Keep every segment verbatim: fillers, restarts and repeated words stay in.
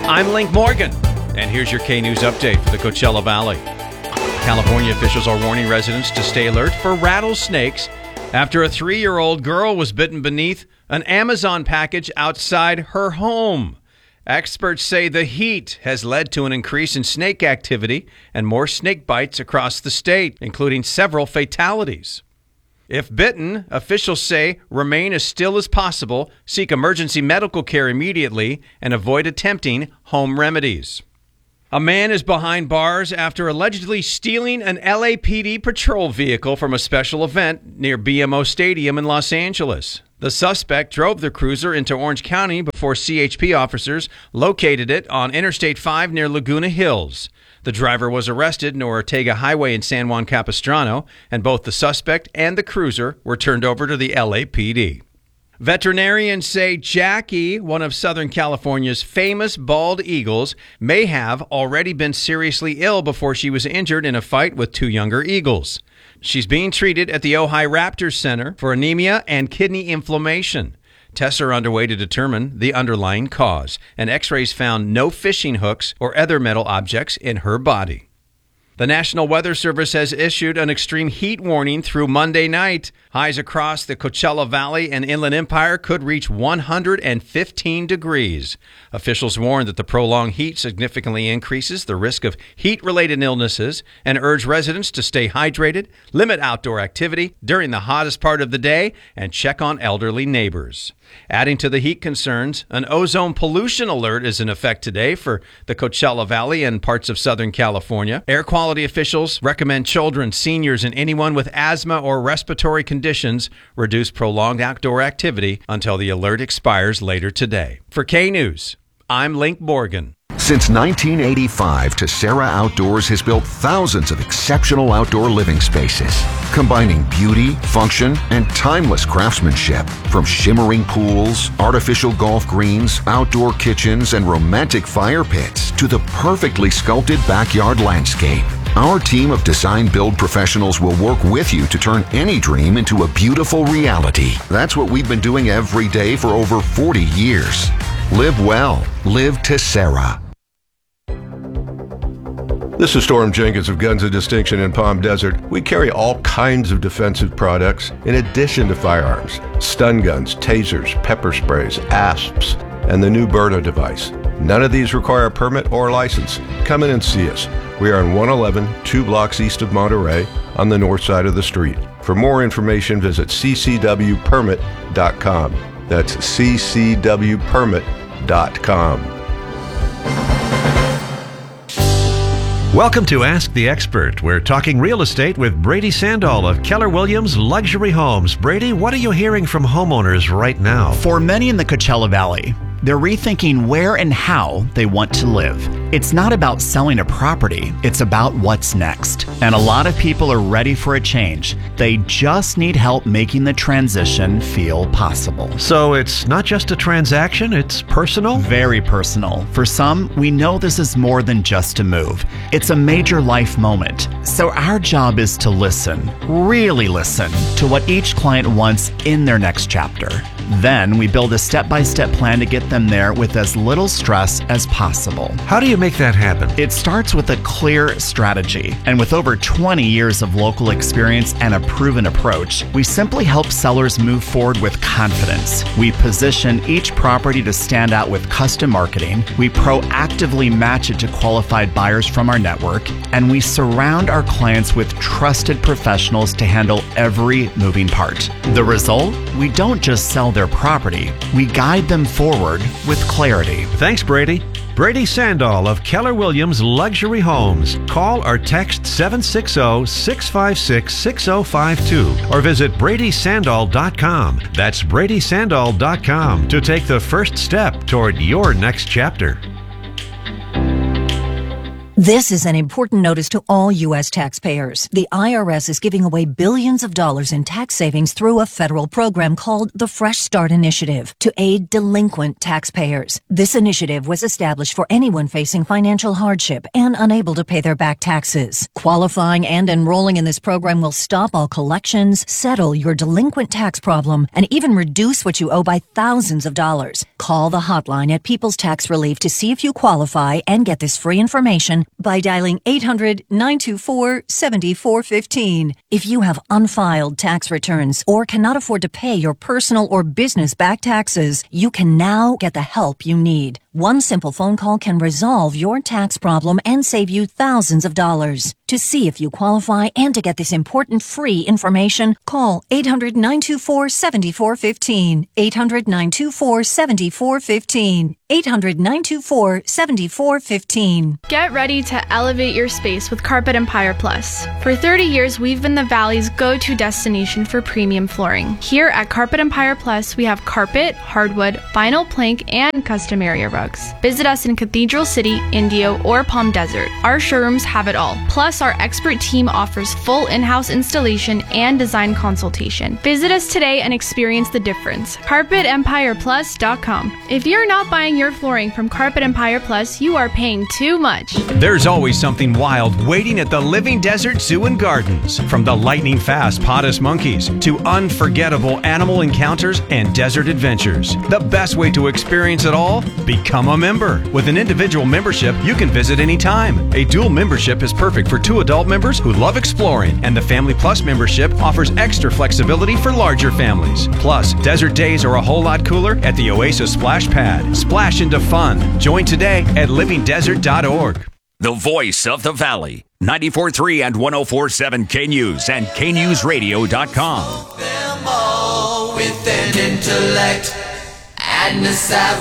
I'm Link Morgan, and here's your K-News update for the Coachella Valley. California officials are warning residents to stay alert for rattlesnakes after a three-year-old girl was bitten beneath an Amazon package outside her home. Experts say the heat has led to an increase in snake activity and more snake bites across the state, including several fatalities. If bitten, officials say remain as still as possible, seek emergency medical care immediately, and avoid attempting home remedies. A man is behind bars after allegedly stealing an L A P D patrol vehicle from a special event near B M O Stadium in Los Angeles. The suspect drove the cruiser into Orange County before C H P officers located it on Interstate five near Laguna Hills. The driver was arrested near Ortega Highway in San Juan Capistrano, and both the suspect and the cruiser were turned over to the L A P D. Veterinarians say Jackie, one of Southern California's famous bald eagles, may have already been seriously ill before she was injured in a fight with two younger eagles. She's being treated at the Ojai Raptors Center for anemia and kidney inflammation. Tests are underway to determine the underlying cause, and x-rays found no fishing hooks or other metal objects in her body. The National Weather Service has issued an extreme heat warning through Monday night. Highs across the Coachella Valley and Inland Empire could reach one hundred fifteen degrees. Officials warn that the prolonged heat significantly increases the risk of heat-related illnesses and urge residents to stay hydrated, limit outdoor activity during the hottest part of the day, and check on elderly neighbors. Adding to the heat concerns, an ozone pollution alert is in effect today for the Coachella Valley and parts of Southern California. Air quality officials recommend children, seniors, and anyone with asthma or respiratory conditions reduce prolonged outdoor activity until the alert expires later today. For K-News, I'm Link Morgan. Since nineteen eighty-five, Tessera Outdoors has built thousands of exceptional outdoor living spaces, combining beauty, function, and timeless craftsmanship. From shimmering pools, artificial golf greens, outdoor kitchens, and romantic fire pits to the perfectly sculpted backyard landscape. Our team of design-build professionals will work with you to turn any dream into a beautiful reality. That's what we've been doing every day for over forty years. Live well. Live Tessera. This is Storm Jenkins of Guns of Distinction in Palm Desert. We carry all kinds of defensive products in addition to firearms. Stun guns, tasers, pepper sprays, asps, and the new Berta device. None of these require a permit or license. Come in and see us. We are on one eleven, two blocks east of Monterey, on the north side of the street. For more information, visit c c w permit dot com. That's c c w permit dot com. Welcome to Ask the Expert. We're talking real estate with Brady Sandall of Keller Williams Luxury Homes. Brady, what are you hearing from homeowners right now? For many in the Coachella Valley, they're rethinking where and how they want to live. It's not about selling a property, it's about what's next. And a lot of people are ready for a change. They just need help making the transition feel possible. So it's not just a transaction, it's personal? Very personal. For some, we know this is more than just a move. It's a major life moment. So our job is to listen, really listen, to what each client wants in their next chapter. Then we build a step-by-step plan to get them there with as little stress as possible. How do you make that happen? It starts with a clear strategy. And with over twenty years of local experience and a proven approach, we simply help sellers move forward with confidence. We position each property to stand out with custom marketing. We proactively match it to qualified buyers from our network. And we surround our clients with trusted professionals to handle every moving part. The result? We don't just sell their property, we guide them forward with clarity. Thanks, Brady. Brady Sandall of Keller Williams Luxury Homes. Call or text seven six zero, six five six, six zero five two or visit brady sandall dot com. That's brady sandall dot com to take the first step toward your next chapter. This is an important notice to all U S taxpayers. The I R S is giving away billions of dollars in tax savings through a federal program called the Fresh Start Initiative to aid delinquent taxpayers. This initiative was established for anyone facing financial hardship and unable to pay their back taxes. Qualifying and enrolling in this program will stop all collections, settle your delinquent tax problem, and even reduce what you owe by thousands of dollars. Call the hotline at People's Tax Relief to see if you qualify and get this free information by dialing eight hundred, nine two four, seven four one five. If you have unfiled tax returns or cannot afford to pay your personal or business back taxes, you can now get the help you need. One simple phone call can resolve your tax problem and save you thousands of dollars. To see if you qualify and to get this important free information, call eight hundred, nine two four, seven four one five, eight hundred, nine two four, seven four one five, eight hundred, nine two four, seven four one five. Get ready to elevate your space with Carpet Empire Plus. For thirty years, we've been the Valley's go-to destination for premium flooring. Here at Carpet Empire Plus, we have carpet, hardwood, vinyl plank, and custom area rugs. Visit us in Cathedral City, Indio, or Palm Desert. Our showrooms have it all. Plus, our expert team offers full in-house installation and design consultation. Visit us today and experience the difference. carpet empire plus dot com. If you're not buying your flooring from Carpet Empire Plus, you are paying too much. There's always something wild waiting at the Living Desert Zoo and Gardens. From the lightning-fast Potus monkeys to unforgettable animal encounters and desert adventures. The best way to experience it all? Become a member. With an individual membership, you can visit anytime. A dual membership is perfect for two adult members who love exploring, and the Family Plus membership offers extra flexibility for larger families. Plus, desert days are a whole lot cooler at the Oasis Splash Pad. Splash into fun. Join today at living desert dot org. The voice of the Valley. ninety-four point three and one oh four point seven K News and K News Radio dot com. Them all with an intellect and a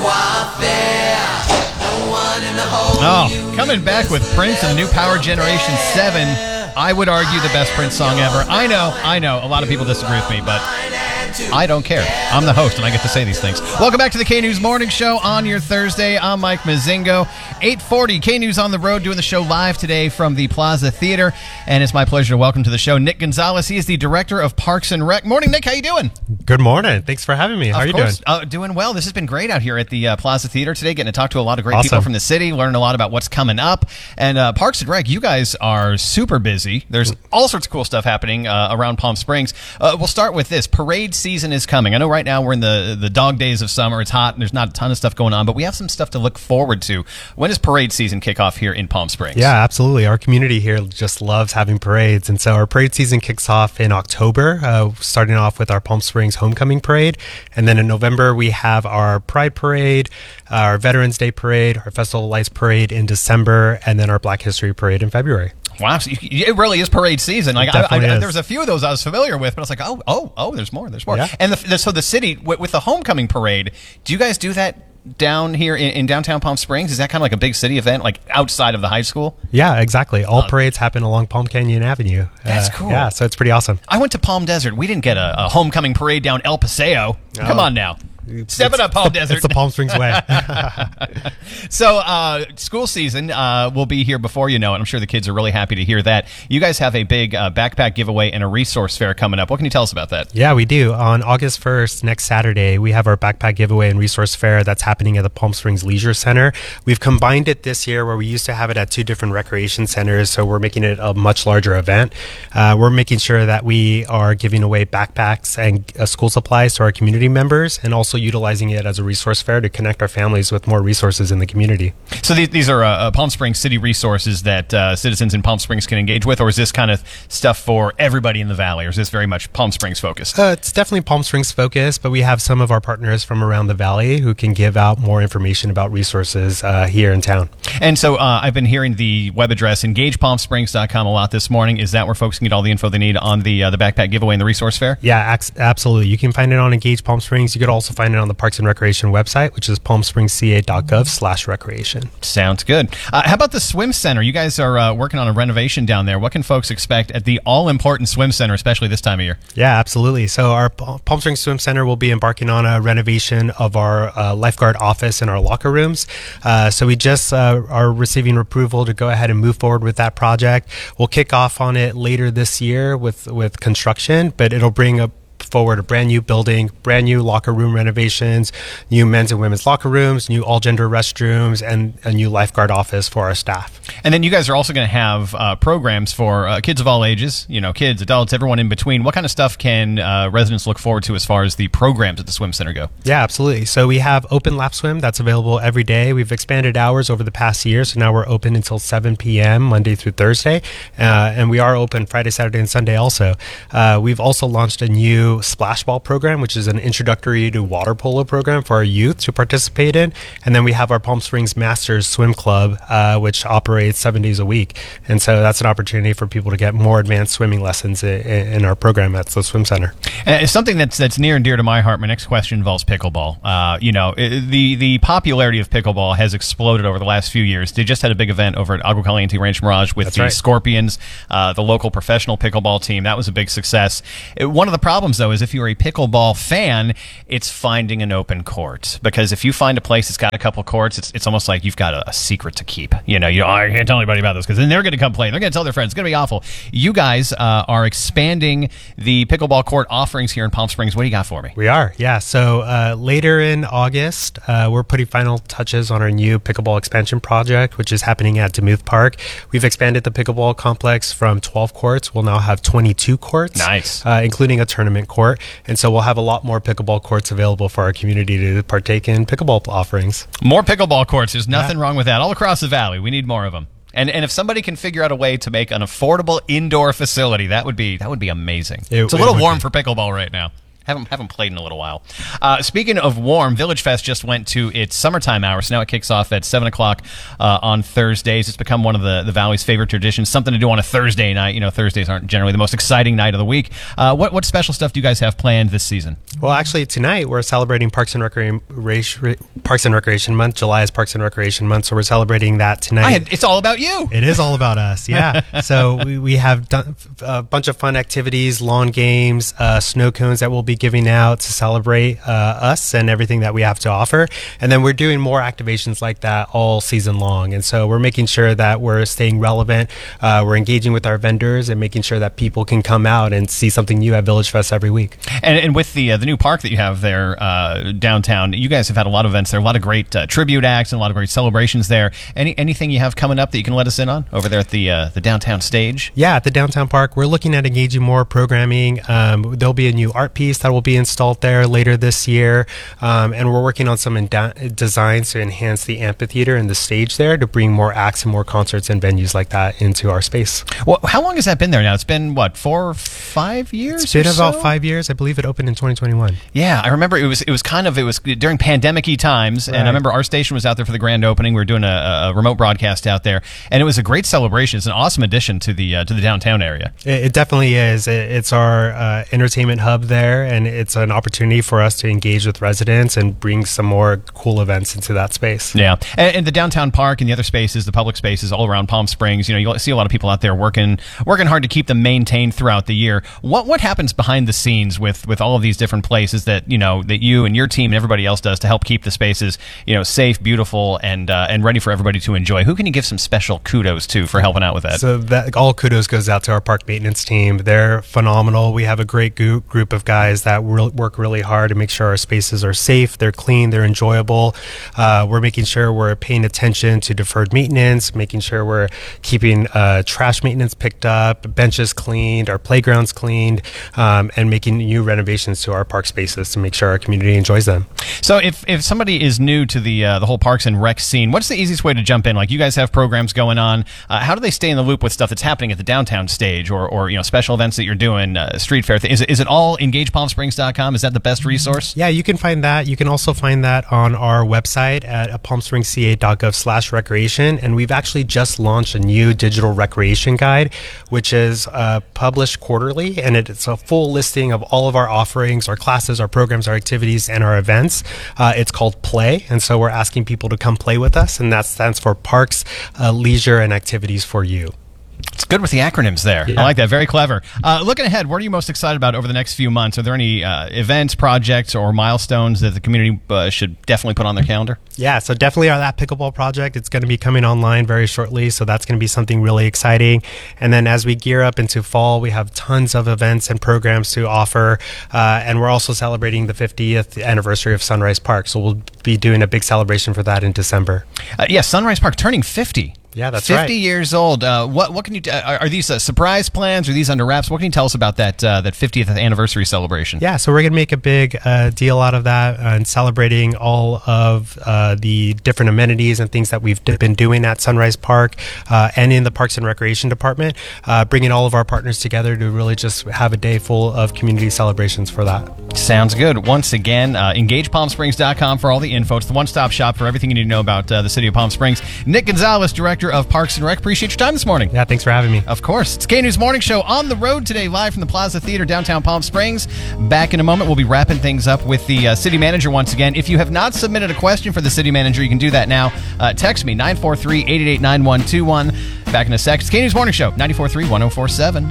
savoir-faire. No one in the whole Oh, coming back with Prince and the new Power Generation seven. I would argue the best Prince song ever. I know, I know, a lot of people disagree with me, but I don't care. I'm the host, and I get to say these things. Welcome back to the K-News Morning Show on your Thursday. I'm Mike Mazingo. eight forty, K-News on the road, doing the show live today from the Plaza Theater. And it's my pleasure to welcome to the show Nick Gonzalez. He is the Director of Parks and Rec. Morning, Nick. How you doing? Good morning. Thanks for having me. How of are you course. doing? Uh, doing well. This has been great out here at the uh, Plaza Theater today, getting to talk to a lot of great Awesome. people from the city, learning a lot about what's coming up. And uh, Parks and Rec, you guys are super busy. There's all sorts of cool stuff happening uh, around Palm Springs. Uh, we'll start with this. Parade season is coming. I know right now we're in the, the dog days of summer. It's hot and there's not a ton of stuff going on, but we have some stuff to look forward to. When does parade season kick off here in Palm Springs? Yeah, absolutely. Our community here just loves having parades. And so our parade season kicks off in October, uh, starting off with our Palm Springs Homecoming Parade. And then in November, we have our Pride Parade, our Veterans Day Parade, our Festival of Lights Parade in December, and then our Black History Parade in February. Wow, so you, it really is parade season. Like I, I, I, is. there was a few of those I was familiar with, but I was like, oh, oh, oh, there's more, there's more. Yeah. And the, the, so the city with, with the homecoming parade, do you guys do that down here in, in downtown Palm Springs? Is that kind of like a big city event, like outside of the high school? Yeah, exactly. All Uh, parades happen along Palm Canyon Avenue. That's Uh, cool. Yeah, so it's pretty awesome. I went to Palm Desert. We didn't get a, a homecoming parade down El Paseo. Come Oh. on now. Step it up, Palm Desert. It's the Palm Springs way. So, uh, school season uh, will be here before you know it. I'm sure the kids are really happy to hear that. You guys have a big uh, backpack giveaway and a resource fair coming up. What can you tell us about that? Yeah, we do. On August first, next Saturday, we have our backpack giveaway and resource fair that's happening at the Palm Springs Leisure Center. We've combined it this year where we used to have it at two different recreation centers, so we're making it a much larger event. Uh, we're making sure that we are giving away backpacks and uh, school supplies to our community members and also utilizing it as a resource fair to connect our families with more resources in the community. So these, these are uh, Palm Springs city resources that uh, citizens in Palm Springs can engage with, or is this kind of stuff for everybody in the valley, or is this very much Palm Springs focused? Uh, it's definitely Palm Springs focused, but we have some of our partners from around the valley who can give out more information about resources uh, here in town. And so uh, I've been hearing the web address engage palm springs dot com a lot this morning. Is that where folks can get all the info they need on the uh, the backpack giveaway and the resource fair? Yeah, ac- absolutely. You can find it on Engage Palm Springs. You could also find find it on the Parks and Recreation website, which is palm springs c a dot gov slash recreation. Sounds good. Uh, how about the swim center? You guys are uh, working on a renovation down there. What can folks expect at the all-important swim center, especially this time of year? Yeah, absolutely. So our Palm Springs Swim Center will be embarking on a renovation of our uh, lifeguard office and our locker rooms. Uh, so we just uh, are receiving approval to go ahead and move forward with that project. We'll kick off on it later this year with, with construction, but it'll bring a forward a brand new building, brand new locker room renovations, new men's and women's locker rooms, new all gender restrooms, and a new lifeguard office for our staff. And then you guys are also going to have uh, programs for uh, kids of all ages, you know, kids, adults, everyone in between. What kind of stuff can uh, residents look forward to as far as the programs at the swim center go? Yeah, absolutely. So we have open lap swim that's available every day. We've expanded hours over the past year, so now we're open until seven p.m. Monday through Thursday, uh, and we are open Friday, Saturday, and Sunday also. Uh, we've also launched a new splash ball program, which is an introductory to water polo program for our youth to participate in. And then we have our Palm Springs Masters Swim Club, uh, which operates seven days a week. And so that's an opportunity for people to get more advanced swimming lessons in, in our program at the swim center. Uh, it's something that's that's near and dear to my heart. My next question involves pickleball. Uh, you know, the the popularity of pickleball has exploded over the last few years. They just had a big event over at Agua Caliente Ranch Mirage with That's the right. Scorpions, uh, the local professional pickleball team. That was a big success. Uh, One of the problems, though, is if you're a pickleball fan, it's finding an open court. Because if you find a place that's got a couple courts, it's it's almost like you've got a, a secret to keep. You know, you oh, I can't tell anybody about this because then they're going to come play. They're going to tell their friends. It's going to be awful. You guys uh, are expanding the pickleball court offerings here in Palm Springs. What do you got for me? We are, yeah. So uh, later in August, uh, we're putting final touches on our new pickleball expansion project, which is happening at Demuth Park. We've expanded the pickleball complex from twelve courts. We'll now have twenty-two courts. Nice. Uh, including a tournament court. And so we'll have a lot more pickleball courts available for our community to partake in pickleball offerings. More pickleball courts. There's nothing yeah. wrong with that. All across the valley, we need more of them. And and if somebody can figure out a way to make an affordable indoor facility, that would be that would be amazing. It, it's a little it warm be. for pickleball right now. Haven't haven't played in a little while. Uh, speaking of warm, Village Fest just went to its summertime hours. So now it kicks off at seven o'clock uh, on Thursdays. It's become one of the, the Valley's favorite traditions, something to do on a Thursday night. You know, Thursdays aren't generally the most exciting night of the week. Uh, what, what special stuff do you guys have planned this season? Well, actually, tonight we're celebrating Parks and Recreation, Parks and Recreation Month. July is Parks and Recreation Month, so we're celebrating that tonight. Had, it's all about you. It is all about us, yeah. So we, we have done a bunch of fun activities, lawn games, uh, snow cones that we'll be giving out to celebrate uh, us and everything that we have to offer. And then we're doing more activations like that all season long. And so we're making sure that we're staying relevant. Uh, we're engaging with our vendors and making sure that people can come out and see something new at Village Fest every week. And, and with the uh, the new park that you have there uh, downtown, you guys have had a lot of events there, a lot of great uh, tribute acts and a lot of great celebrations there. Any anything you have coming up that you can let us in on over there at the uh, the downtown stage? Yeah, at the downtown park, we're looking at engaging more programming. Um, there'll be a new art piece that will be installed there later this year, um, and we're working on some in- designs to enhance the amphitheater and the stage there to bring more acts and more concerts and venues like that into our space. Well, how long has that been there now? It's been, what, four or five years? It's been or about so? five years. I believe it opened in twenty twenty-one. Yeah, I remember it was it was kind of, it was during pandemic-y times, Right. and I remember our station was out there for the grand opening. We were doing a, a remote broadcast out there, and it was a great celebration. It's an awesome addition to the uh, to the downtown area. It, it definitely is. It, it's our uh, entertainment hub there, and it's an opportunity for us to engage with residents and bring some more cool events into that space. Yeah, and, and the downtown park and the other spaces, the public spaces all around Palm Springs, you know, you see a lot of people out there working working hard to keep them maintained throughout the year. What what happens behind the scenes with, with all of these different places that, you know, that you and your team and everybody else does to help keep the spaces, you know, safe, beautiful, and uh, and ready for everybody to enjoy? Who can you give some special kudos to for helping out with that? So that all kudos goes out to our park maintenance team. They're phenomenal. We have a great group group of guys that re- work really hard to make sure our spaces are safe, they're clean, they're enjoyable. Uh, we're making sure we're paying attention to deferred maintenance, making sure we're keeping uh, trash maintenance picked up, benches cleaned, our playgrounds cleaned, um, and making new renovations to our park spaces to make sure our community enjoys them. So if, if somebody is new to the uh, the whole parks and rec scene, what's the easiest way to jump in? Like, you guys have programs going on. Uh, how do they stay in the loop with stuff that's happening at the downtown stage, or, or you know, special events that you're doing, uh, street fair? Th- is, it, is it all engage palm springs springs dot com. Is that the best resource? Yeah, you can find that. You can also find that on our website at palm springs c a dot gov slash recreation. And we've actually just launched a new digital recreation guide, which is uh, published quarterly. And it's a full listing of all of our offerings, our classes, our programs, our activities, and our events. Uh, it's called Play. And so we're asking people to come play with us. And that stands for Parks, uh, Leisure, and Activities for You. It's good with the acronyms there. Yeah. I like that. Very clever. Uh, looking ahead, what are you most excited about over the next few months? Are there any uh, events, projects, or milestones that the community uh, should definitely put on their calendar? Yeah, so definitely our That Pickleball project. It's going to be coming online very shortly, so that's going to be something really exciting. And then as we gear up into fall, we have tons of events and programs to offer. Uh, and we're also celebrating the fiftieth anniversary of Sunrise Park, so we'll be doing a big celebration for that in December. Uh, yeah, Sunrise Park turning fifty. Yeah, that's fifty right. fifty years old. Uh, what what can you? Uh, are, are these uh, surprise plans? Are these under wraps? What can you tell us about that uh, that fiftieth anniversary celebration? Yeah, so we're going to make a big uh, deal out of that uh, and celebrating all of uh, the different amenities and things that we've d- been doing at Sunrise Park uh, and in the Parks and Recreation Department, uh, bringing all of our partners together to really just have a day full of community celebrations for that. Sounds good. Once again, uh, engage palm springs dot com for all the info. It's the one-stop shop for everything you need to know about uh, the city of Palm Springs. Nick Gonzalez, Director of Parks and Rec. Appreciate your time this morning. Yeah, thanks for having me. Of course. It's K News Morning Show on the road today, live from the Plaza Theater, downtown Palm Springs. Back in a moment, we'll be wrapping things up with the uh, city manager once again. If you have not submitted a question for the city manager, you can do that now. Uh, text me, nine four three, eight eight eight, nine one two one. Back in a sec. It's K News Morning Show, ninety-four point three, one oh four point seven.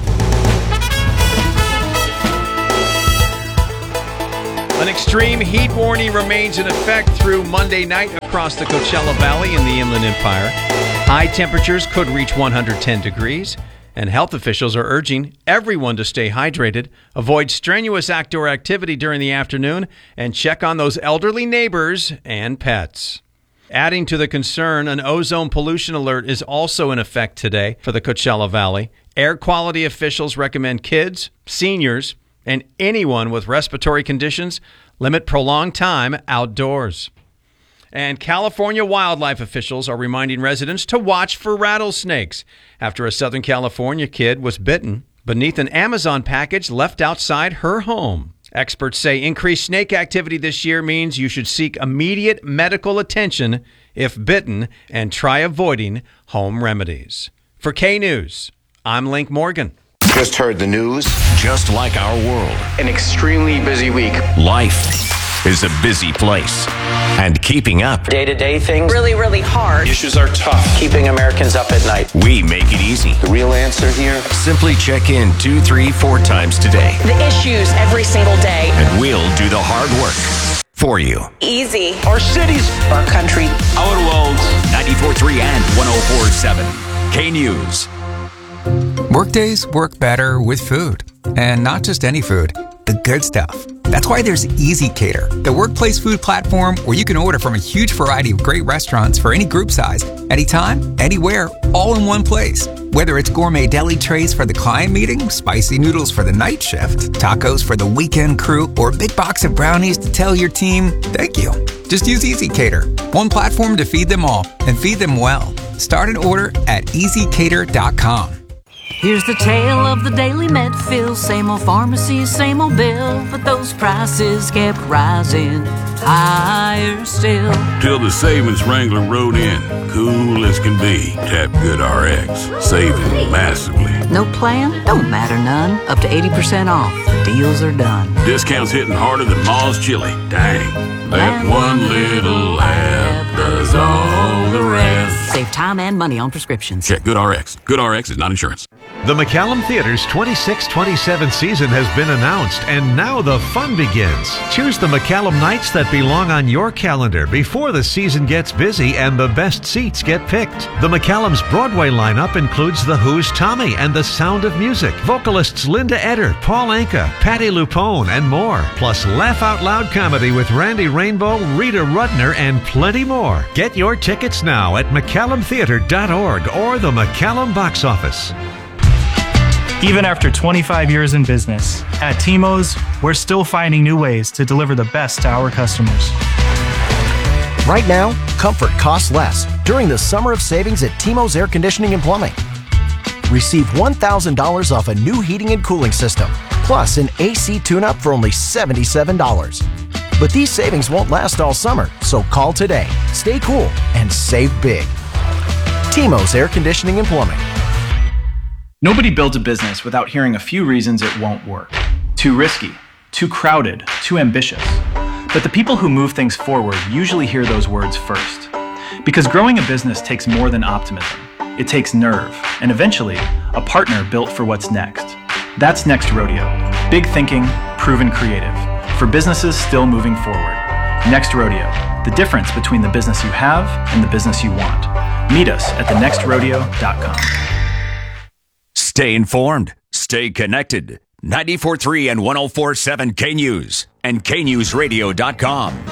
An extreme heat warning remains in effect through Monday night across the Coachella Valley in the Inland Empire. High temperatures could reach one hundred ten degrees, and health officials are urging everyone to stay hydrated, avoid strenuous outdoor activity during the afternoon, and check on those elderly neighbors and pets. Adding to the concern, an ozone pollution alert is also in effect today for the Coachella Valley. Air quality officials recommend kids, seniors, and anyone with respiratory conditions limit prolonged time outdoors. And California wildlife officials are reminding residents to watch for rattlesnakes after a Southern California kid was bitten beneath an Amazon package left outside her home. Experts say increased snake activity this year means you should seek immediate medical attention if bitten and try avoiding home remedies. For K News, I'm Link Morgan. Just heard the news? Just like our world, An extremely busy week. life is a busy place. And keeping up, Day-to-day things. Really, really hard. Issues are tough. Keeping Americans up at night. we make it easy. The real answer here? Simply check in two, three, four times today, The issues every single day. and we'll do the hard work for you. Easy. Our cities. Our country. Our world. ninety-four point three and one oh four point seven. K News. Workdays work better with food. And not just any food, the good stuff. That's why there's Easy Cater, the workplace food platform where you can order from a huge variety of great restaurants for any group size, anytime, anywhere, all in one place. Whether it's gourmet deli trays for the client meeting, spicy noodles for the night shift, tacos for the weekend crew, or a big box of brownies to tell your team, thank you. Just use Easy Cater, one platform to feed them all, and feed them well. Start an order at easy cater dot com. Here's the tale of the daily Medfield. Same old pharmacy, same old bill, but those prices kept rising higher still. Till the savings wrangler rode in, cool as can be. Tap Good R X, saving massively. No plan? Don't matter none. Up to eighty percent off. The deals are done. Discounts hitting harder than Ma's chili. Dang, that one little app does all the rest. Save time and money on prescriptions. Check Good R X. Good R X is not insurance. The McCallum Theater's twenty-six twenty-seven season has been announced, and now the fun begins. Choose the McCallum nights that belong on your calendar before the season gets busy and the best seats get picked. The McCallum's Broadway lineup includes The Who's Tommy and The Sound of Music, vocalists Linda Eder, Paul Anka, Patti LuPone, and more. Plus laugh out loud comedy with Randy Rainbow, Rita Rudner, and plenty more. Get your tickets now at mccallum theater dot org or the McCallum box office. Even after twenty-five years in business, at T-Mo's, we're still finding new ways to deliver the best to our customers. Right now, comfort costs less during the summer of savings at T-Mo's Air Conditioning and Plumbing. Receive one thousand dollars off a new heating and cooling system plus an A C tune-up for only seventy-seven dollars. But these savings won't last all summer, so call today. Stay cool and save big. T-Mo's Air Conditioning and Plumbing. Nobody builds a business without hearing a few reasons it won't work. Too risky, too crowded, too ambitious. But the people who move things forward usually hear those words first. Because growing a business takes more than optimism. It takes nerve, and eventually, a partner built for what's next. That's Next Rodeo. Big thinking, proven creative. For businesses still moving forward. Next Rodeo. The difference between the business you have and the business you want. Meet us at the next rodeo dot com. Stay informed. Stay connected. ninety-four point three and one oh four point seven K News and K News Radio dot com.